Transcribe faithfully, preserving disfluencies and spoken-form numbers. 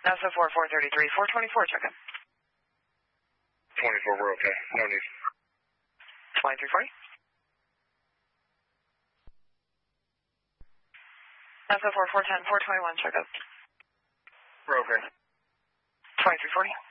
S O four, four thirty-three, four twenty-four, check in. twenty-four, we're okay. No need. twenty-three forty. S O four, four ten, four twenty-one, check out. We're okay. twenty-three forty.